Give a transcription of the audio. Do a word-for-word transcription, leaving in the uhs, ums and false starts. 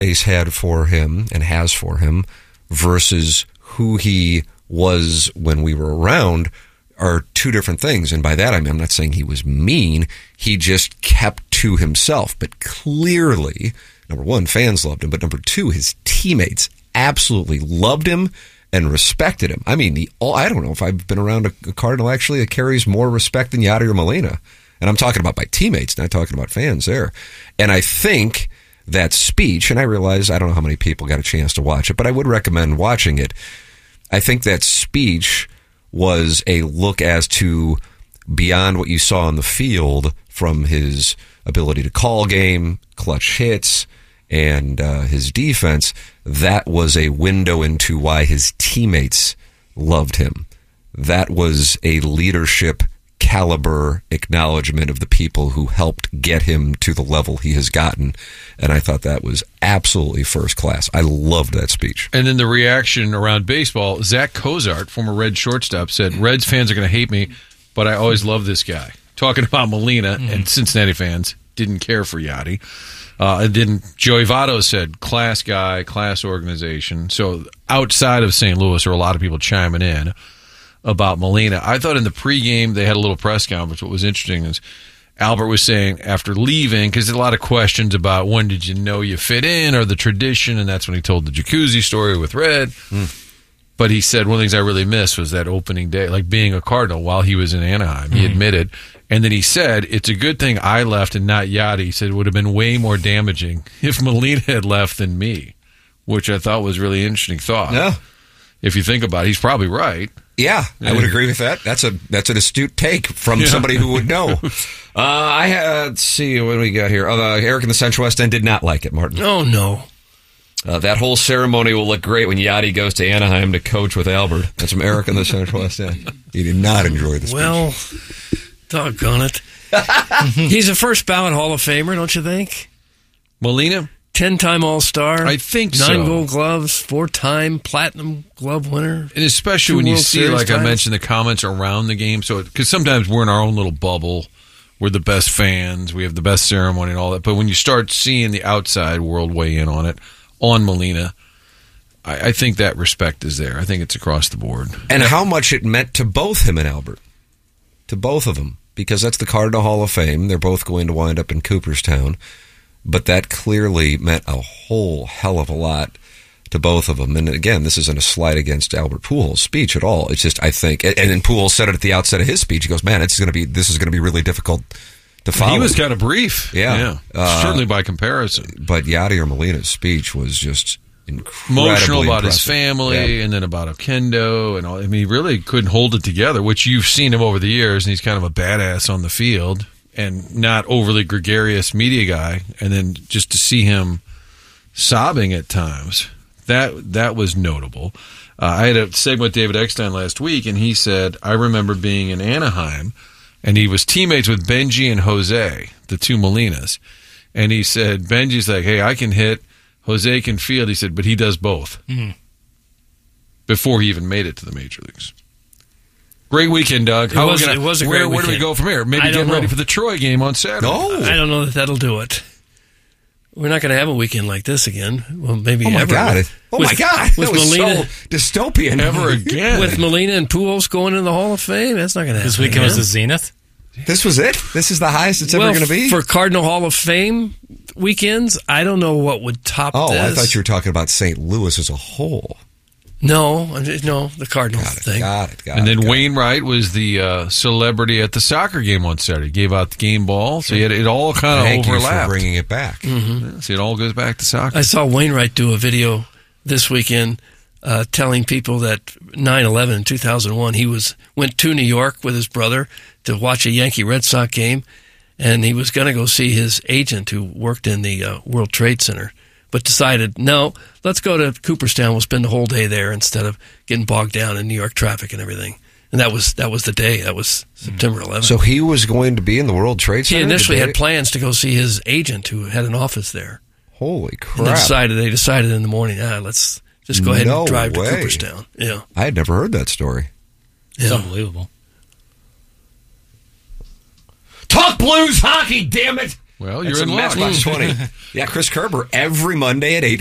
Ace had for him and has for him versus who he was when we were around are two different things. And by that, I mean, I'm not saying he was mean. He just kept to himself. But clearly, number one, fans loved him. But number two, his teammates absolutely loved him and respected him. I mean, the I don't know if I've been around a, a Cardinal actually that carries more respect than Yadier Molina. And I'm talking about my teammates, not talking about fans there. And I think that speech, and I realize I don't know how many people got a chance to watch it, but I would recommend watching it. I think that speech was a look as to beyond what you saw on the field from his ability to call game, clutch hits, and uh, his defense. That was a window into why his teammates loved him. That was a leadership caliber acknowledgement of the people who helped get him to the level he has gotten. And I thought that was absolutely first class. I loved that speech. And then the reaction around baseball, Zach Cozart, former Red shortstop, said, Reds fans are going to hate me, but I always love this guy. Talking about Molina, mm-hmm. and Cincinnati fans didn't care for Yachty. Uh, it didn't. Joey Votto said, class guy, class organization. So outside of Saint Louis, there are a lot of people chiming in about Molina. I thought in the pregame they had a little press conference. What was interesting is Albert was saying after leaving, because there's a lot of questions about when did you know you fit in or the tradition, and that's when he told the jacuzzi story with Red. Mm. But he said one of the things I really missed was that opening day, like being a Cardinal while he was in Anaheim. He mm. admitted. And then he said, it's a good thing I left and not Yachty. He said it would have been way more damaging if Molina had left than me, which I thought was really interesting thought. Yeah. If you think about it, he's probably right. Yeah, I would agree with that. That's a that's an astute take from yeah. somebody who would know. uh, I had, let's see, what do we got here? Uh, Eric in the Central West End did not like it, Martin. Oh, no. Uh, that whole ceremony will look great when Yachty goes to Anaheim to coach with Albert. That's from Eric in the Central West End. He did not enjoy the speech. Well, doggone it. He's a first ballot Hall of Famer, don't you think? Molina? Ten-time All-Star. I think nine so. Nine Gold Gloves, four-time Platinum Glove winner. And especially when you see, Series like times. I mentioned, the comments around the game. So, because sometimes we're in our own little bubble. We're the best fans. We have the best ceremony and all that. But when you start seeing the outside world weigh in on it, on Molina, I, I think that respect is there. I think it's across the board. And how much it meant to both him and Albert. To both of them. Because that's the Cardinal Hall of Fame. They're both going to wind up in Cooperstown. But that clearly meant a whole hell of a lot to both of them. And again, this isn't a slight against Albert Pujols' speech at all. It's just, I think, and then Pujols said it at the outset of his speech. He goes, "Man, it's going to be this is going to be really difficult to follow." He was kind of brief, yeah, yeah. Uh, certainly by comparison. But Yadier Molina's speech was just incredibly emotional about impressive. His family, yeah. and then about Oquendo, and all. I mean, he really couldn't hold it together. Which you've seen him over the years, and he's kind of a badass on the field. And not overly gregarious media guy, and then just to see him sobbing at times, that that was notable. Uh, I had a segment with David Eckstein last week, and he said, I remember being in Anaheim, and he was teammates with Benji and Jose, the two Molinas. And he said, Benji's like, hey, I can hit, Jose can field. He said, but he does both. Mm-hmm. Before he even made it to the major leagues. Great weekend, Doug. How it, was, gonna, it was a where, great where do we go from here? Maybe get ready for the Troy game on Saturday. No. I don't know that that'll do it. We're not going to have a weekend like this again. Well, maybe oh my ever. God. Oh, with, my God. With that was Molina, so dystopian. Ever again. With Molina and Pujols going in the Hall of Fame, that's not going to happen. This weekend again. was the zenith? This was it? This is the highest it's well, ever going to be? For Cardinal Hall of Fame weekends, I don't know what would top oh, this. Oh, I thought you were talking about Saint Louis as a whole. No, no, the Cardinals got it, thing. Got it, got and it. then got Wainwright it. was the uh, celebrity at the soccer game on Saturday. Gave out the game ball, so he had, it all kind of Thank overlapped. You for bringing it back. Mm-hmm. Yeah, so it all goes back to soccer. I saw Wainwright do a video this weekend uh, telling people that nine eleven in two thousand one, he was went to New York with his brother to watch a Yankee Red Sox game, and he was going to go see his agent who worked in the uh, World Trade Center. But decided, no, let's go to Cooperstown. We'll spend the whole day there instead of getting bogged down in New York traffic and everything. And that was that was the day. That was September eleventh. So he was going to be in the World Trade Center? He initially had plans to go see his agent who had an office there. Holy crap. And they decided, they decided in the morning, ah, let's just go ahead no and drive way. to Cooperstown. Yeah. I had never heard that story. It's yeah. unbelievable. Talk Blues hockey, damn it! Well, That's you're in a luck. Matchbox twenty. Yeah, Chris Kerber every Monday at eight